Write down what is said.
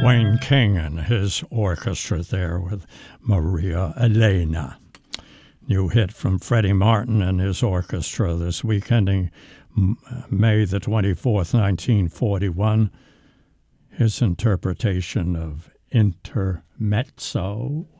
Wayne King and his orchestra there with Maria Elena. New hit from Freddie Martin and his orchestra this week, ending May the 24th, 1941. His interpretation of Intermezzo.